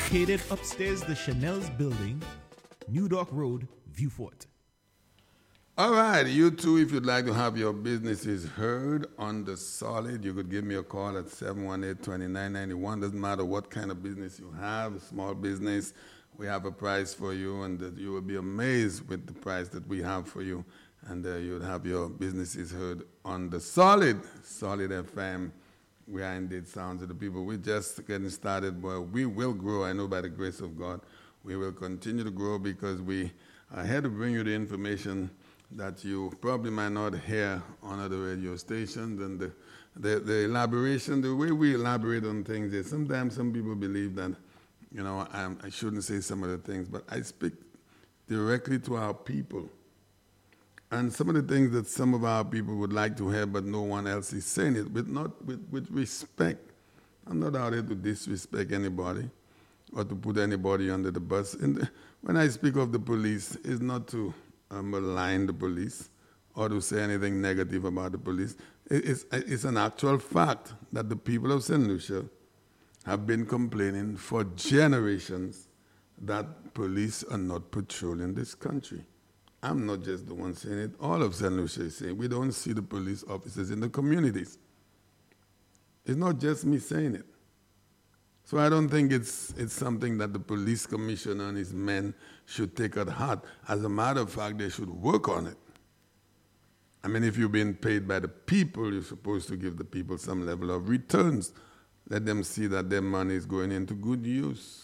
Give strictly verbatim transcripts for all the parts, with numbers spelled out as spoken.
Located upstairs the Chanel's building, New Dock Road, Viewfort. All right, you too, if you'd like to have your businesses heard on the solid, you could give me a call at seven one eight, two nine nine one. Doesn't matter what kind of business you have, a small business, we have a price for you, and that you will be amazed with the price that we have for you. And uh, you'll have your businesses heard on the solid, Solid F M. We are indeed Sounds of the People. We're just getting started, but we will grow. I know by the grace of God, we will continue to grow because we are here to bring you the information that you probably might not hear on other radio stations. And the, the, the elaboration, the way we elaborate on things is sometimes some people believe that, you know, I'm, I shouldn't say some of the things, but I speak directly to our people. And some of the things that some of our people would like to hear, but no one else is saying it, with not with, with respect. I'm not out here to disrespect anybody or to put anybody under the bus. And the, when I speak of the police, it's not to uh, malign the police or to say anything negative about the police. It, it's, it's an actual fact that the people of Saint Lucia have been complaining for generations that police are not patrolling this country. I'm not just the one saying it. All of Saint Lucia is saying we don't see the police officers in the communities. It's not just me saying it. So I don't think it's it's something that the police commissioner and his men should take at heart. As a matter of fact, they should work on it. I mean, if you're being paid by the people, you're supposed to give the people some level of returns. Let them see that their money is going into good use.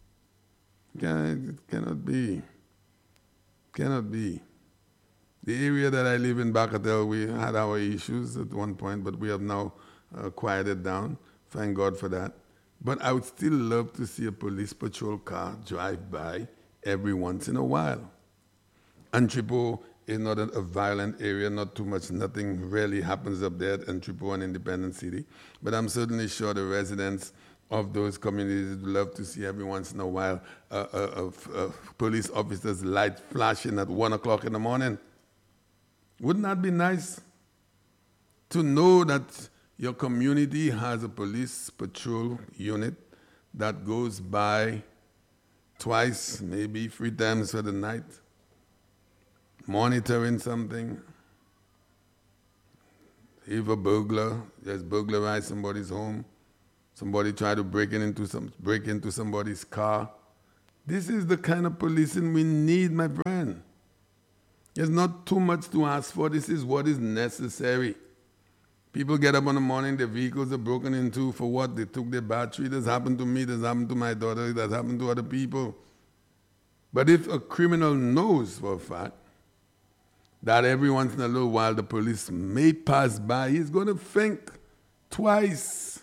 It cannot be. Cannot be. The area that I live in, Bacatel, we had our issues at one point, but we have now uh, quieted down. Thank God for that. But I would still love to see a police patrol car drive by every once in a while. Antripo is not a, a violent area, not too much, nothing really happens up there at Antripo and Independence City. But I'm certainly sure the residents of those communities would love to see every once in a while uh, uh, uh, police officers' light flashing at one o'clock in the morning. Wouldn't that be nice to know that your community has a police patrol unit that goes by twice, maybe three times for the night, monitoring something? If a burglar has burglarized somebody's home, somebody tried to break in into some break into somebody's car. This is the kind of policing we need, my friend. There's not too much to ask for. This is what is necessary. People get up in the morning, their vehicles are broken into for what? They took their battery. This happened to me, this happened to my daughter, this happened to other people. But if a criminal knows for a fact that every once in a little while the police may pass by, he's going to think twice.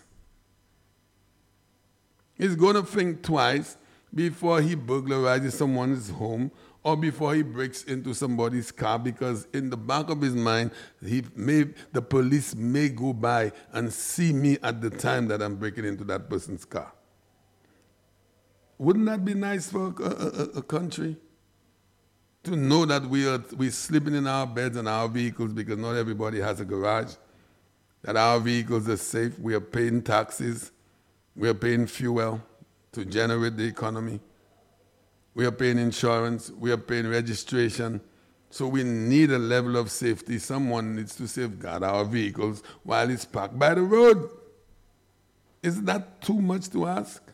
He's going to think twice before he burglarizes someone's home or before he breaks into somebody's car, because in the back of his mind, he may, the police may go by and see me at the time that I'm breaking into that person's car. Wouldn't that be nice for a, a, a country? To know that we are we're sleeping in our beds and our vehicles because not everybody has a garage, that our vehicles are safe, we are paying taxes, we are paying fuel to generate the economy. We are paying insurance. We are paying registration. So we need a level of safety. Someone needs to safeguard our vehicles while it's parked by the road. Is that too much to ask?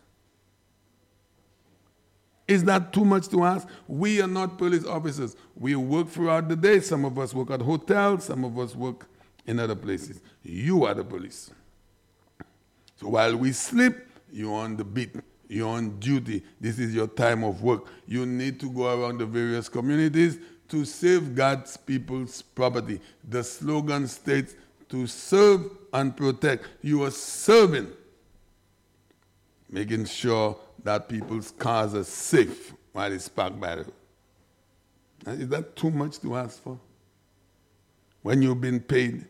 Is that too much to ask? We are not police officers. We work throughout the day. Some of us work at hotels. Some of us work in other places. You are the police. So while we sleep, you're on the beat. You're on duty. This is your time of work. You need to go around the various communities to safeguard people's property. The slogan states, to serve and protect. You are serving, making sure that people's cars are safe while it's parked by the road. Is that too much to ask for? When you've been paid?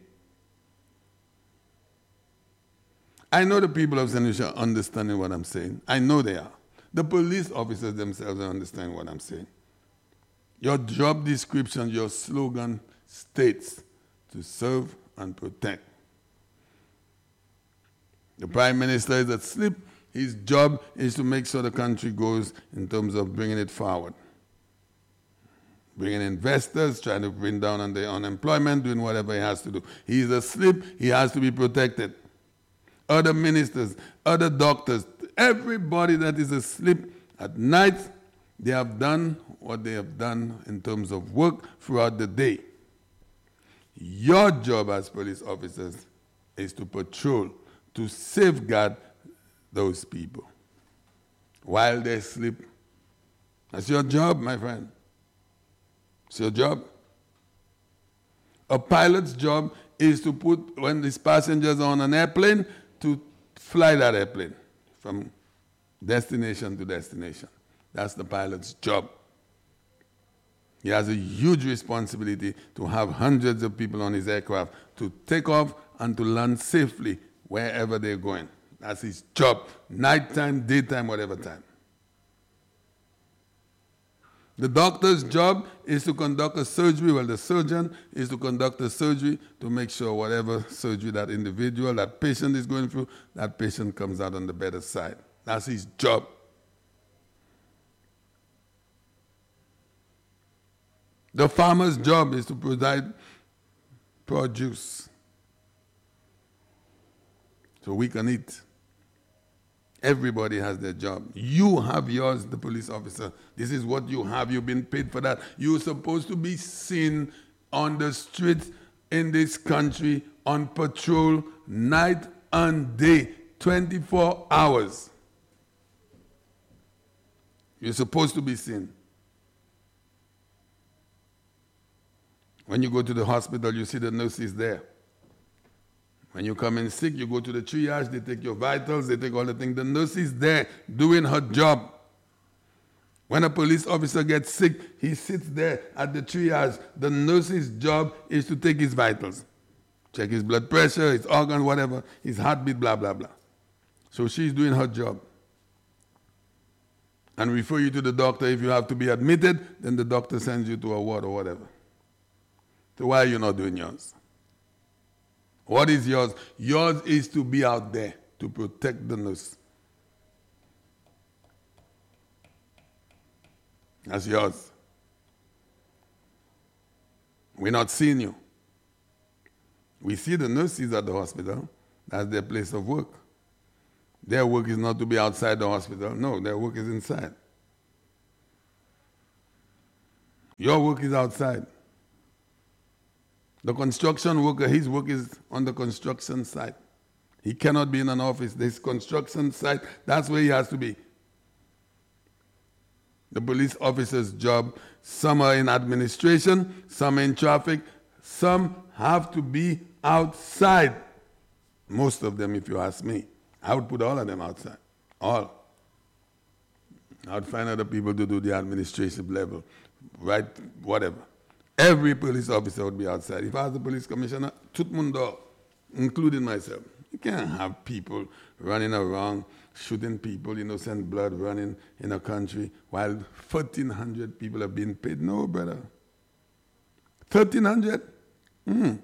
I know the people of Saint Lucia are understanding what I'm saying. I know they are. The police officers themselves are understanding what I'm saying. Your job description, your slogan states to serve and protect. The Prime Minister is asleep. He His job is to make sure the country goes in terms of bringing it forward. Bringing investors, trying to bring down on the unemployment, doing whatever he has to do. He is asleep, he has to be protected. Other ministers, other doctors, everybody that is asleep at night, they have done what they have done in terms of work throughout the day. Your job as police officers is to patrol, to safeguard those people while they sleep. That's your job, my friend. It's your job. A pilot's job is to put, when these passengers are on an airplane, to fly that airplane from destination to destination. That's the pilot's job. He has a huge responsibility to have hundreds of people on his aircraft to take off and to land safely wherever they're going. That's his job, nighttime, daytime, whatever time. The doctor's job is to conduct a surgery. Well, the surgeon is to conduct a surgery to make sure whatever surgery that individual, that patient is going through, that patient comes out on the better side. That's his job. The farmer's job is to provide produce so we can eat. Everybody has their job. You have yours, the police officer. This is what you have. You've been paid for that. You're supposed to be seen on the streets in this country on patrol night and day, twenty-four hours. You're supposed to be seen. When you go to the hospital, you see the nurses there. When you come in sick, you go to the triage, they take your vitals, they take all the things. The nurse is there doing her job. When a police officer gets sick, he sits there at the triage. The nurse's job is to take his vitals. Check his blood pressure, his organ, whatever, his heartbeat, blah, blah, blah. So she's doing her job. And refer you to the doctor if you have to be admitted, then the doctor sends you to a ward or whatever. So why are you not doing yours? What is yours? Yours is to be out there to protect the nurse. That's yours. We're not seeing you. We see the nurses at the hospital. That's their place of work. Their work is not to be outside the hospital. No, their work is inside. Your work is outside. The construction worker, his work is on the construction site. He cannot be in an office. This construction site, that's where he has to be. The police officer's job, some are in administration, some in traffic, some have to be outside. Most of them, if you ask me. I would put all of them outside. All. I would find other people to do the administrative level, right, whatever. Every police officer would be outside. If I was the police commissioner, tout mundo, including myself. You can't have people running around, shooting people, innocent blood running in a country while thirteen hundred people are being paid. No, brother. thirteen hundred? Mm.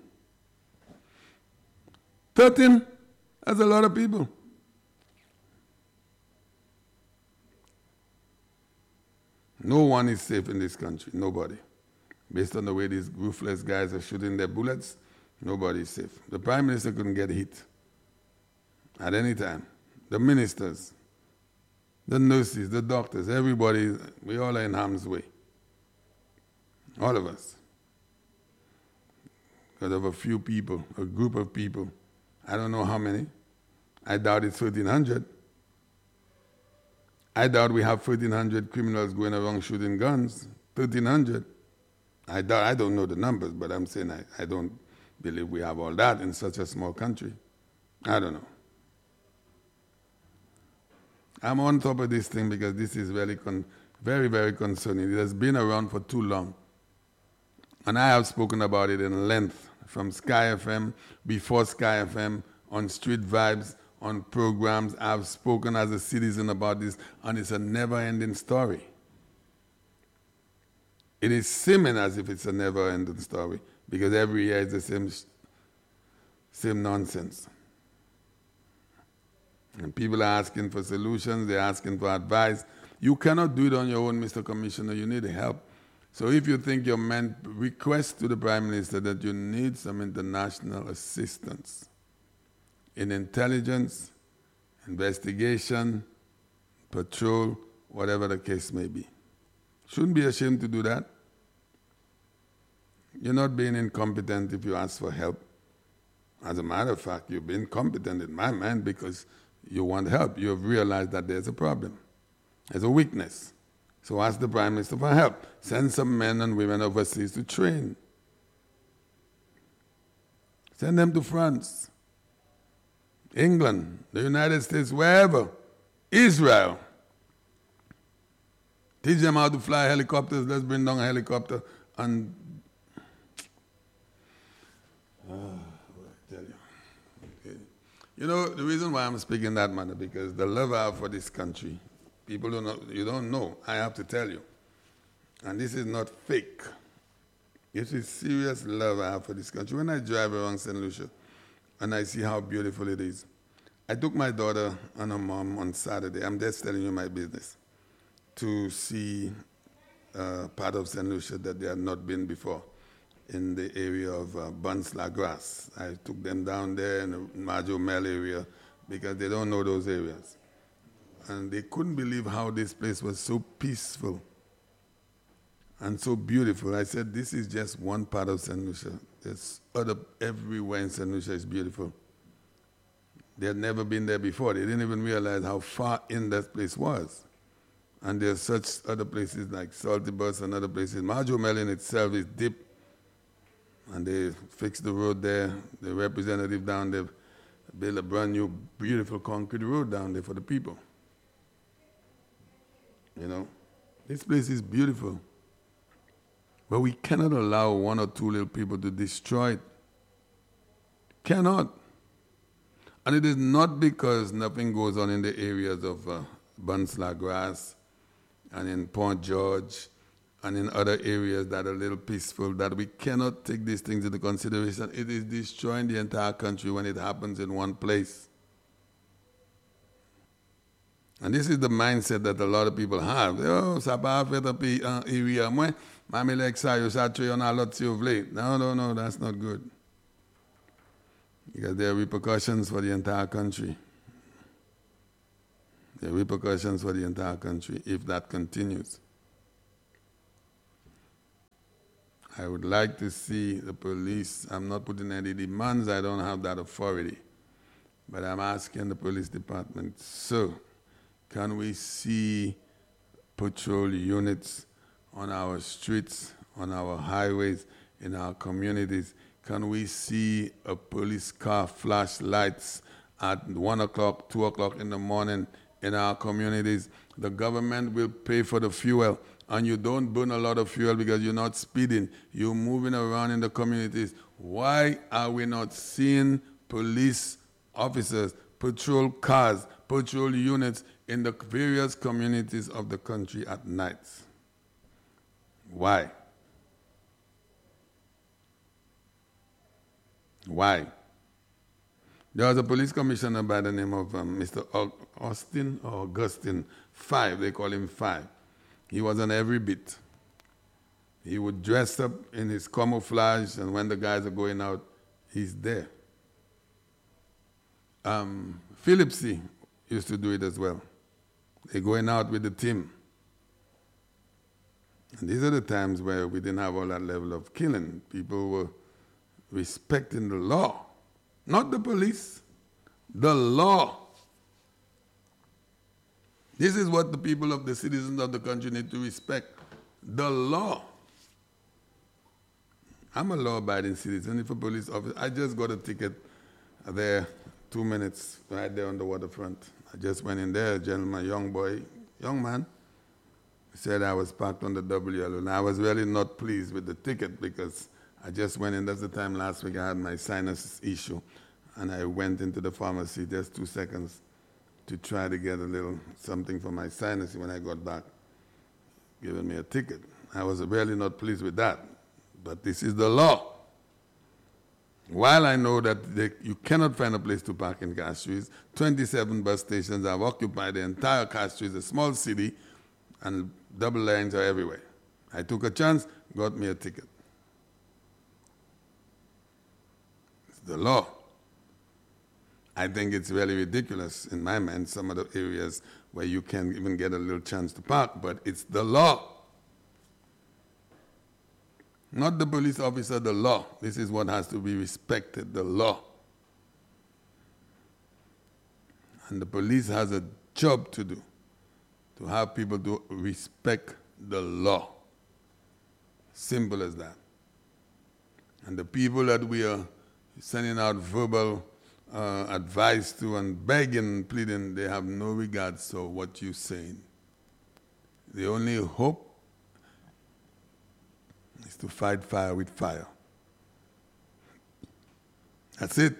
thirteen? That's a lot of people. No one is safe in this country. Nobody. Based on the way these ruthless guys are shooting their bullets, nobody is safe. The Prime Minister couldn't get hit at any time. The ministers, the nurses, the doctors, everybody, we all are in harm's way. All of us. Because of a few people, a group of people. I don't know how many. I doubt it's thirteen hundred. I doubt we have thirteen hundred criminals going around shooting guns. thirteen hundred. I doubt, I don't know the numbers, but I'm saying I, I don't believe we have all that in such a small country. I don't know. I'm on top of this thing because this is very, con very, very concerning. It has been around for too long. And I have spoken about it in length from Sky F M, before Sky F M, on Street Vibes, on programs. I've spoken as a citizen about this, and it's a never-ending story. It is seeming as if it's a never-ending story because every year it's the same, same nonsense. And people are asking for solutions, they're asking for advice. You cannot do it on your own, Mister Commissioner. You need help. So if you think you're meant, request to the Prime Minister that you need some international assistance in intelligence, investigation, patrol, whatever the case may be. Shouldn't be ashamed to do that. You're not being incompetent if you ask for help. As a matter of fact, you've been competent in my mind because you want help. You have realized that there's a problem. There's a weakness. So ask the Prime Minister for help. Send some men and women overseas to train. Send them to France, England, the United States, wherever. Israel. Teach them how to fly helicopters. Let's bring down a helicopter and... Uh, I tell you. Okay. You know, the reason why I'm speaking that manner, because the love I have for this country, people don't know, you don't know, I have to tell you. And this is not fake. This is serious love I have for this country. When I drive around Saint Lucia and I see how beautiful it is, I took my daughter and her mom on Saturday, I'm just telling you my business, to see uh, part of Saint Lucia that they had not been before in the area of uh, Bunce-La-Grasse. I took them down there in the Majomel area because they don't know those areas. And they couldn't believe how this place was so peaceful and so beautiful. I said, this is just one part of Saint Lucia. There's other, everywhere in Saint Lucia is beautiful. They had never been there before. They didn't even realize how far in that place was. And there's such other places like Salty Bus and other places. Majomel in itself is deep. And they fixed the road there. The representative down there built a brand new, beautiful concrete road down there for the people. You know, this place is beautiful. But we cannot allow one or two little people to destroy it. Cannot. And it is not because nothing goes on in the areas of uh, Bunce-La-Grasse and in Port George and in other areas that are a little peaceful, that we cannot take these things into consideration. It is destroying the entire country when it happens in one place. And this is the mindset that a lot of people have. Oh, ça pas fait un area moi, mami like ça, you sa try on a lot of late. No, no, no, that's not good. Because there are repercussions for the entire country. There are repercussions for the entire country if that continues. I would like to see the police, I'm not putting any demands, I don't have that authority. But I'm asking the police department, so can we see patrol units on our streets, on our highways, in our communities? Can we see a police car flash lights at one o'clock, two o'clock in the morning in our communities? The government will pay for the fuel, and you don't burn a lot of fuel because you're not speeding. You're moving around in the communities. Why are we not seeing police officers, patrol cars, patrol units in the various communities of the country at night? Why? Why? There was a police commissioner by the name of um, Mister Austin or Augustine, Five, they call him Five. He was on every bit. He would dress up in his camouflage, and when the guys are going out, he's there. Um, Phillipsy used to do it as well. They're going out with the team. And these are the times where we didn't have all that level of killing. People were respecting the law. Not the police, the law. This is what the people of the citizens of the country need to respect. The law. I'm a law-abiding citizen. If a police officer, I just got a ticket there, two minutes, right there on the waterfront. I just went in there, a gentleman, young boy, young man, said I was parked on the W L O. And I was really not pleased with the ticket because I just went in, that's the time last week I had my sinus issue. And I went into the pharmacy just two seconds to try to get a little something for my sinus. When I got back, giving me a ticket. I was really not pleased with that. But this is the law. While I know that they, you cannot find a place to park in Castries, twenty-seven bus stations have occupied the entire Castries, a small city, and double lines are everywhere. I took a chance, got me a ticket. It's the law. I think it's really ridiculous in my mind, some of the areas where you can't even get a little chance to park, but it's the law. Not the police officer, the law. This is what has to be respected, the law. And the police has a job to do, to have people to respect the law. Simple as that. And the people that we are sending out verbal uh, advice to and begging, pleading, they have no regards for what you're saying. The only hope is to fight fire with fire. That's it.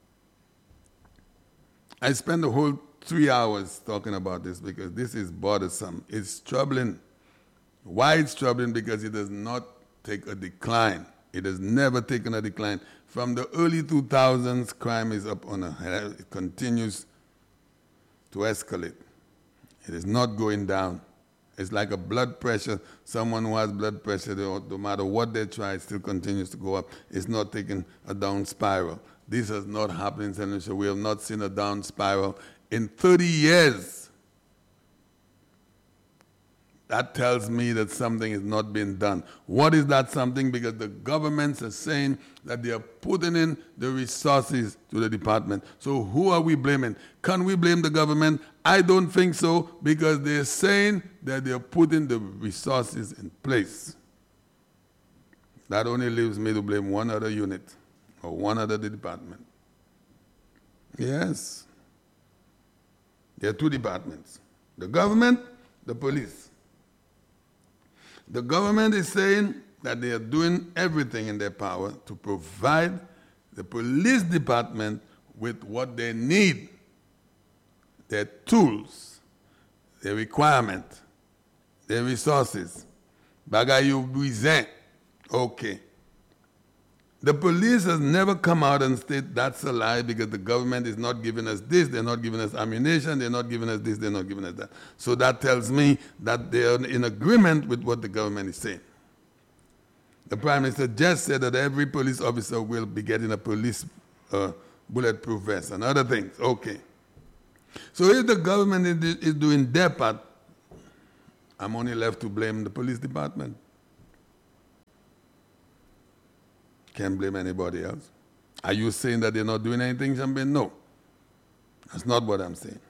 I spent the whole three hours talking about this because this is bothersome. It's troubling. Why it's troubling? Because it does not take a decline. It has never taken a decline. From the early two thousands, crime is up on a, it continues to escalate. It is not going down. It's like a blood pressure. Someone who has blood pressure, no matter what they try, it still continues to go up. It's not taking a down spiral. This has not happened in Saint Lucia. We have not seen a down spiral in thirty years. That tells me that something is not being done. What is that something? Because the governments are saying that they are putting in the resources to the department. So who are we blaming? Can we blame the government? I don't think so, because they're saying that they're putting the resources in place. That only leaves me to blame one other unit or one other department. Yes. There are two departments. The government, the police. The government is saying that they are doing everything in their power to provide the police department with what they need, their tools, their requirement, their resources. Bagay buizen. Okay. The police has never come out and said that's a lie because the government is not giving us this, they're not giving us ammunition, they're not giving us this, they're not giving us that. So that tells me that they're in agreement with what the government is saying. The Prime Minister just said that every police officer will be getting a police uh, bulletproof vest and other things. Okay. So if the government is doing their part, I'm only left to blame the police department. Can't blame anybody else. Are you saying that they're not doing anything, Champagne? No. That's not what I'm saying.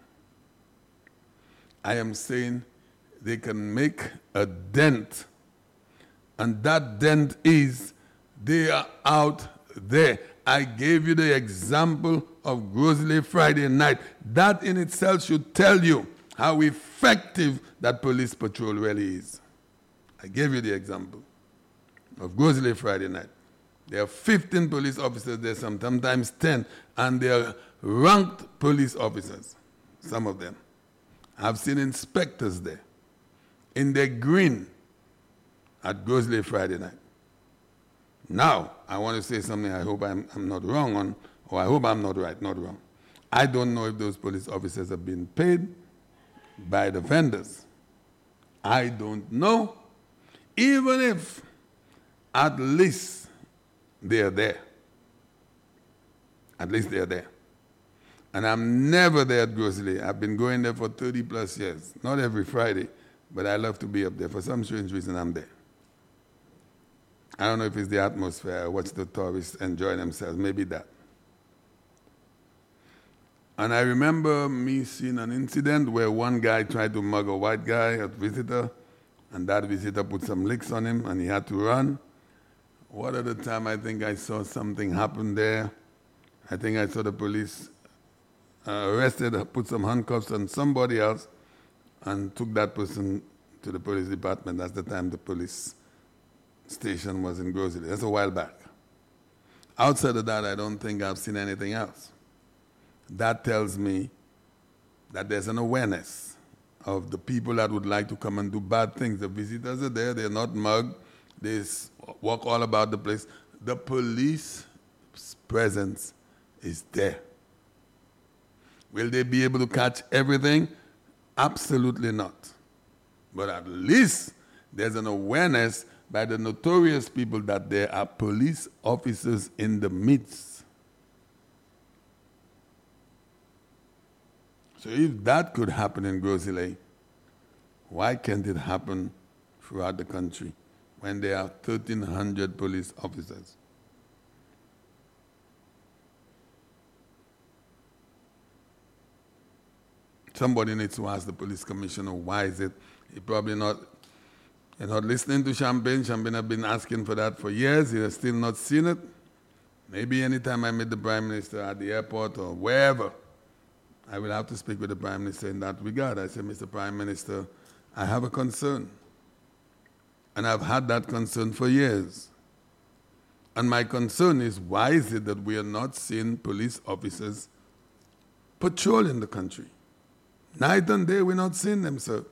I am saying they can make a dent. And that dent is they are out there. I gave you the example of Grosley Friday night. That in itself should tell you how effective that police patrol really is. I gave you the example of Grosley Friday night. There are fifteen police officers there, sometimes ten, and they are ranked police officers, some of them. I've seen inspectors there, in their green, at Grosley Friday night. Now, I want to say something I hope I'm, I'm not wrong on, or I hope I'm not right, not wrong. I don't know if those police officers have been paid by the vendors. I don't know. Even if at least they are there. At least they are there. And I'm never there at Grosley. I've been going there for thirty plus years. Not every Friday, but I love to be up there. For some strange reason, I'm there. I don't know if it's the atmosphere, I watch the tourists enjoy themselves, maybe that. And I remember me seeing an incident where one guy tried to mug a white guy, a visitor, and that visitor put some licks on him and he had to run. What other time I think I saw something happen there? I think I saw the police uh, arrested, put some handcuffs on somebody else, and took that person to the police department. That's the time the police station was in Grosley. That's a while back. Outside of that, I don't think I've seen anything else. That tells me that there's an awareness of the people that would like to come and do bad things. The visitors are there, they're not mugged. They walk all about the place. The police presence is there. Will they be able to catch everything? Absolutely not. But at least there's an awareness by the notorious people that there are police officers in the midst. So if that could happen in Grosse Ile, why can't it happen throughout the country when there are thirteen hundred police officers? Somebody needs to ask the police commissioner, why is it? He probably not, you're not listening to Champagne. Champagne has been asking for that for years. He has still not seen it. Maybe anytime I meet the Prime Minister at the airport or wherever, I will have to speak with the Prime Minister in that regard. I say, Mister Prime Minister, I have a concern. And I've had that concern for years. And my concern is, why is it that we are not seeing police officers patrolling the country? Night and day, we're not seeing them, sir.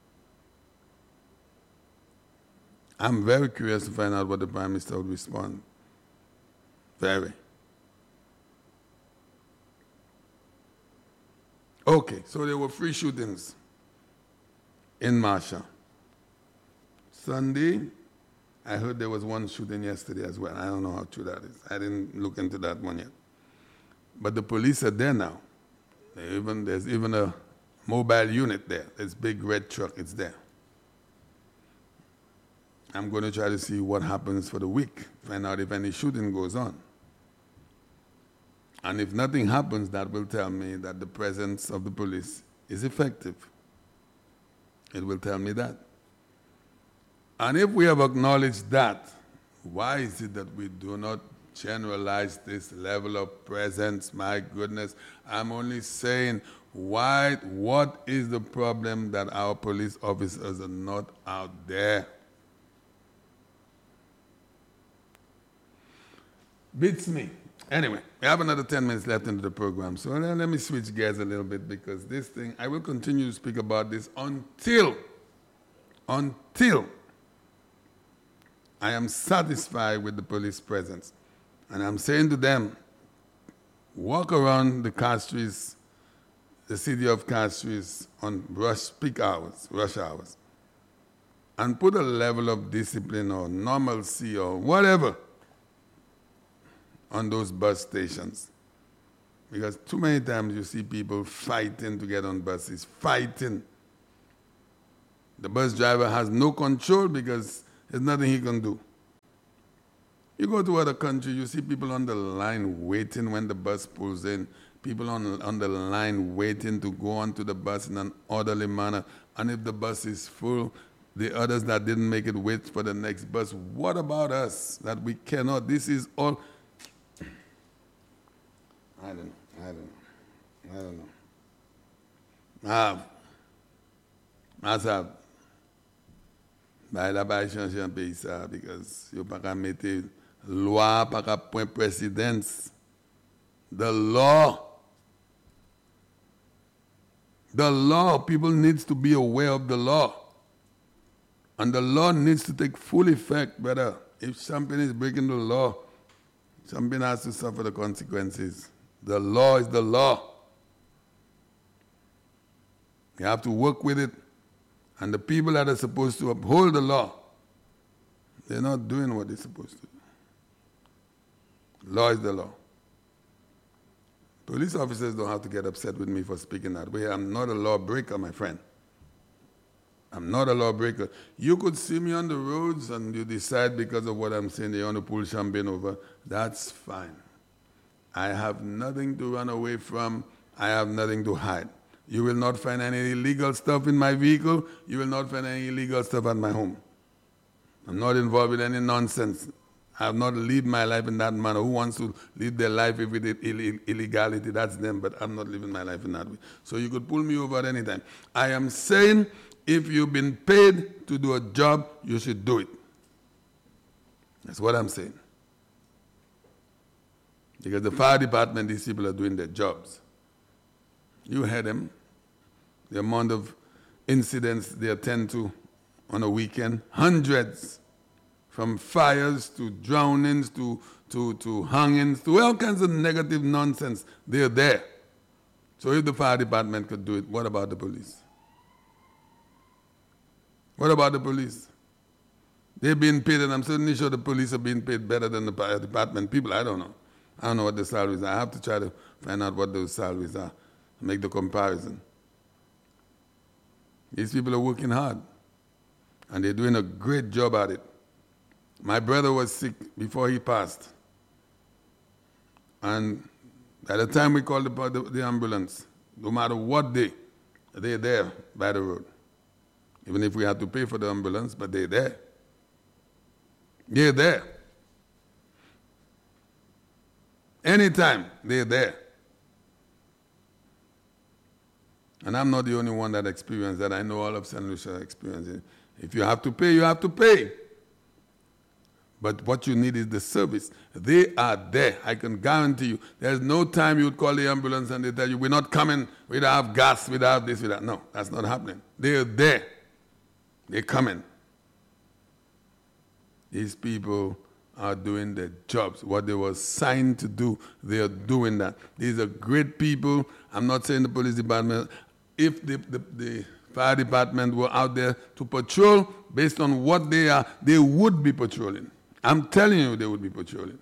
I'm very curious to find out what the Prime Minister would respond. Very. Okay, so there were three shootings in Marshall. Sunday, I heard there was one shooting yesterday as well. I don't know how true that is. I didn't look into that one yet. But the police are there now. They even, there's even a mobile unit there. This big red truck, it's there. I'm going to try to see what happens for the week, find out if any shooting goes on. And if nothing happens, that will tell me that the presence of the police is effective. It will tell me that. And if we have acknowledged that, why is it that we do not generalize this level of presence? My goodness, I'm only saying, why, what is the problem that our police officers are not out there? Beats me. Anyway, we have another ten minutes left into the program, so let me switch gears a little bit, because this thing, I will continue to speak about this until, until I am satisfied with the police presence. And I'm saying to them, walk around the Castries, the city of Castries on rush peak hours, rush hours, and put a level of discipline or normalcy or whatever on those bus stations. Because too many times you see people fighting to get on buses, fighting. The bus driver has no control because there's nothing he can do. You go to other countries, you see people on the line waiting when the bus pulls in, people on, on the line waiting to go onto the bus in an orderly manner. And if the bus is full, the others that didn't make it wait for the next bus. What about us that we cannot? This is all... I don't know, I don't know, I don't know. Ah, Mazab, bah, là-bas, il change un pays ça, because you pas mettre loi, pas point precedence. The law. The law, people needs to be aware of the law. And the law needs to take full effect, brother. If something is breaking the law, something has to suffer the consequences. The law is the law. You have to work with it. And the people that are supposed to uphold the law, they're not doing what they're supposed to do. Law is the law. Police officers don't have to get upset with me for speaking that way. I'm not a lawbreaker, my friend. I'm not a lawbreaker. You could see me on the roads and you decide because of what I'm saying, they want to pull Champagne over. That's fine. I have nothing to run away from. I have nothing to hide. You will not find any illegal stuff in my vehicle. You will not find any illegal stuff at my home. I'm not involved with any nonsense. I have not lived my life in that manner. Who wants to live their life with Ill- illegality? That's them, but I'm not living my life in that way. So you could pull me over at any time. I am saying if you've been paid to do a job, you should do it. That's what I'm saying. Because the fire department, these people are doing their jobs. You heard them. The amount of incidents they attend to on a weekend, hundreds. from fires to drownings to, to, to hangings to all kinds of negative nonsense. They're there. So if the fire department could do it, what about the police? What about the police? They're being paid, and I'm certainly sure the police are being paid better than the fire department people. I don't know. I don't know what the salaries are. I have to try to find out what those salaries are, make the comparison. These people are working hard, and they're doing a great job at it. My brother was sick before he passed, and by the time we called the, the, the ambulance, no matter what day, they're there by the road. Even if we had to pay for the ambulance, but they're there. They're there. Anytime, they're there. And I'm not the only one that experienced that. I know all of Saint Lucia experienced it. If you have to pay, you have to pay. But what you need is the service. They are there. I can guarantee you. There's no time you would call the ambulance and they tell you, we're not coming, we don't have gas, we don't have this, we don't. No, that's not happening. They're there. They're coming. These people are doing their jobs. What they were signed to do, they are doing that. These are great people. I'm not saying the police department. If the, the, the fire department were out there to patrol, based on what they are, they would be patrolling. I'm telling you, they would be patrolling.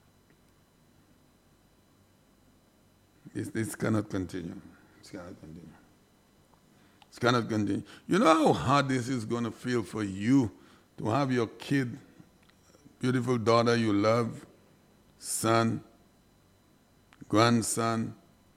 This, this cannot continue. This cannot continue. This cannot continue. You know how hard this is going to feel for you to have your kid, beautiful daughter you love, son, grandson,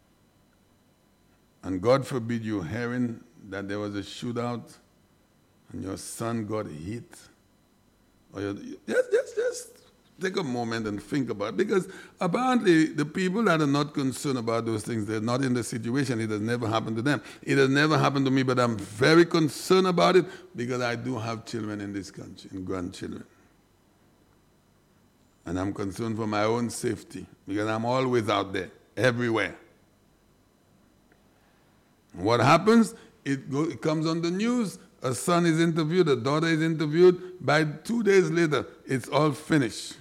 and God forbid you hearing that there was a shootout and your son got hit. Or just, just, just take a moment and think about it. Because apparently the people that are not concerned about those things, they're not in the situation. It has never happened to them. It has never happened to me, but I'm very concerned about it because I do have children in this country and grandchildren. And I'm concerned for my own safety because I'm always out there, everywhere. What happens? It, go, it comes on the news. A son is interviewed, a daughter is interviewed. By two days later, it's all finished.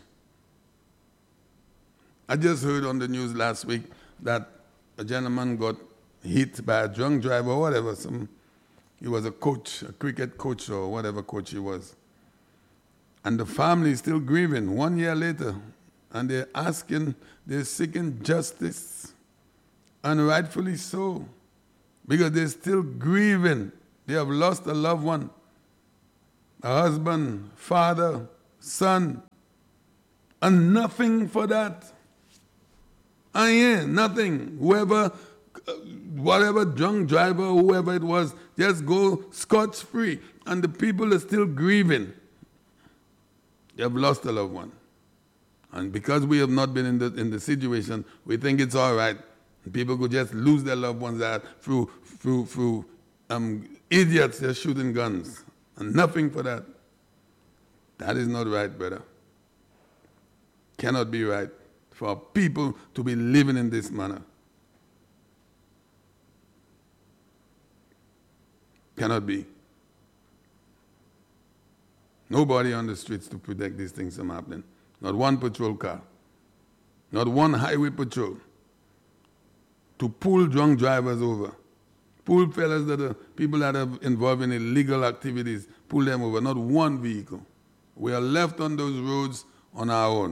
I just heard on the news last week that a gentleman got hit by a drunk driver or whatever. Some, he was a coach, a cricket coach or whatever coach he was. And the family is still grieving one year later. And they're asking, they're seeking justice. And rightfully so. Because they're still grieving. They have lost a loved one. A husband, father, son. And nothing for that. And yeah, nothing. Whoever, whatever drunk driver, whoever it was, just go scotch-free. And the people are still grieving. They have lost a loved one. And because we have not been in the, in the situation, we think it's all right. People could just lose their loved ones that through, through, through um, idiots just shooting guns. And nothing for that. That is not right, brother. Cannot be right for people to be living in this manner. Cannot be. Nobody on the streets to protect these things from happening. Not one patrol car. Not one highway patrol. To pull drunk drivers over. Pull fellas that are people that are involved in illegal activities, pull them over. Not one vehicle. We are left on those roads on our own.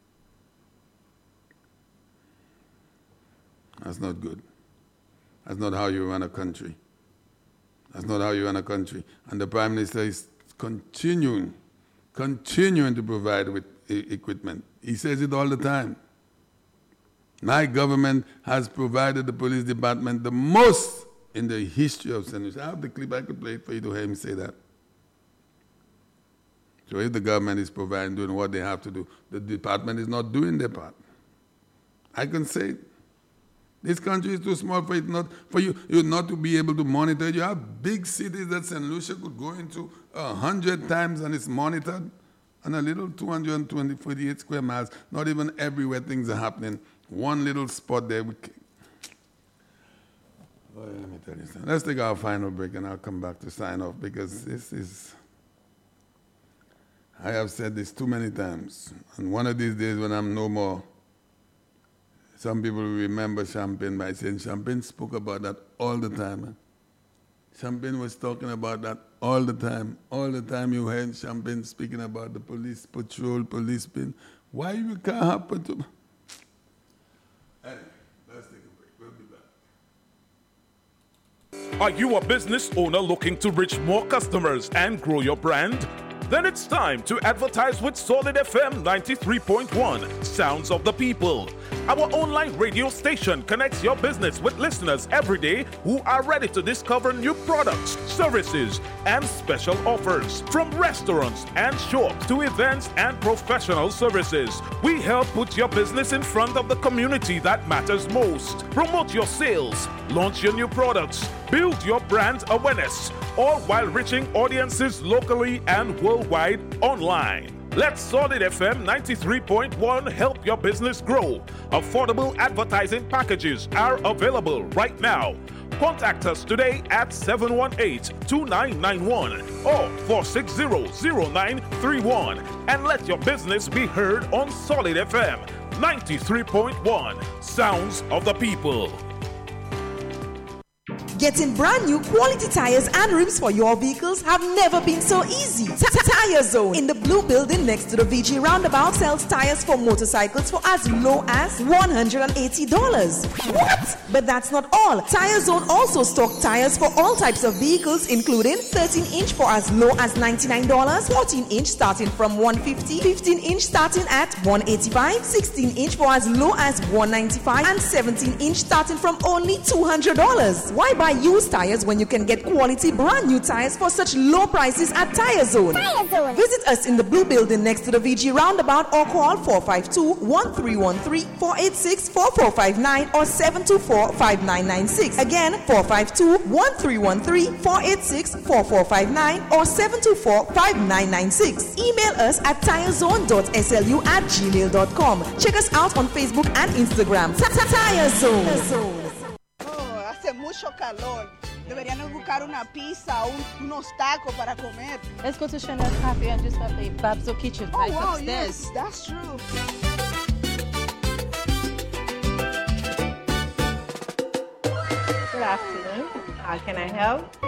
That's not good. That's not how you run a country. That's not how you run a country. And the Prime Minister is continuing, continuing to provide with e- equipment. He says it all the time. My government has provided the police department the most in the history of Saint Lucia. I have the clip, I could play it for you to hear him say that. So if the government is providing, doing what they have to do, the department is not doing their part. I can say it. This country is too small for it not for you, you not to be able to monitor it. You have big cities that Saint Lucia could go into a hundred times and it's monitored. And a little two hundred twenty, forty-eight square miles, not even everywhere things are happening. One little spot there. We oh, let me tell you something. Let's take our final break and I'll come back to sign off because this is, I have said this too many times. And one of these days when I'm no more, some people will remember Champagne by saying Champagne spoke about that all the time. Eh? Champagne was talking about that all the time. All the time you heard Champagne speaking about the police patrol, police pin. Why you can't have patrol? Anyway, let's take a break. We'll be back. Are you a business owner looking to reach more customers and grow your brand? Then it's time to advertise with Solid F M ninety-three point one, Sounds of the People. Our online radio station connects your business with listeners every day who are ready to discover new products, services, and special offers. From restaurants and shops to events and professional services, we help put your business in front of the community that matters most. Promote your sales, launch your new products, build your brand awareness, all while reaching audiences locally and worldwide online. Let Solid F M ninety-three point one help your business grow. Affordable advertising packages are available right now. Contact us today at seven one eight, two nine nine one or four six zero, zero nine three one and let your business be heard on Solid F M ninety-three point one, Sounds of the People. Getting brand new quality tires and rims for your vehicles have never been so easy. Tire Zone in the blue building next to the V G roundabout sells tires for motorcycles for as low as one hundred eighty dollars. What? But that's not all. Tire Zone also stocks tires for all types of vehicles, including thirteen inch for as low as ninety-nine dollars, fourteen inch starting from one hundred fifty dollars, fifteen inch starting at one hundred eighty-five dollars, sixteen inch for as low as one hundred ninety-five dollars, and seventeen inch starting from only two hundred dollars. Why buy used tires when you can get quality brand new tires for such low prices at Tire Zone? Tire Zone. Visit us in the blue building next to the V G roundabout or call four five two, one three one three, four eight six, four four five nine or seven two four, five nine nine six. Again, four five two, one three one three, four eight six, four four five nine or seven two four, five nine nine six. Email us at tirezone dot s l u at gmail dot com. Check us out on Facebook and Instagram. Tire Zone. Hace mucho calor. Deberíamos buscar una pizza o un, unos tacos para comer. Let's go to Chanel's Cafe and just have a Babso kitchen oh, right wow, upstairs. Yes, that's true. Good afternoon. How can I help?